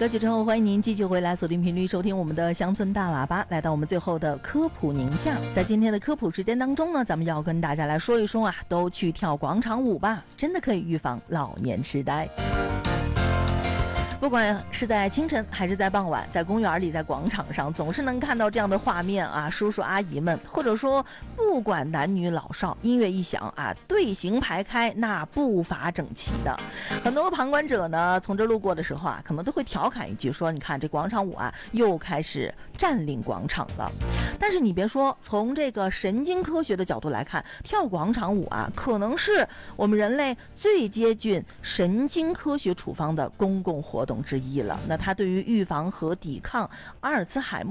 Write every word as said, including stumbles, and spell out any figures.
歌曲之后，欢迎您继续回来锁定频率收听我们的乡村大喇叭，来到我们最后的科普宁夏。在今天的科普时间当中呢，咱们要跟大家来说一说啊，都去跳广场舞吧，真的可以预防老年痴呆。不管是在清晨还是在傍晚，在公园里，在广场上，总是能看到这样的画面啊，叔叔阿姨们，或者说不管男女老少，音乐一响啊，队形排开，那步伐整齐的。很多旁观者呢，从这路过的时候啊，可能都会调侃一句说，你看这广场舞啊，又开始占领广场了。但是你别说，从这个神经科学的角度来看，跳广场舞啊，可能是我们人类最接近神经科学处方的公共活动之一了。那它对于预防和抵抗阿尔茨海默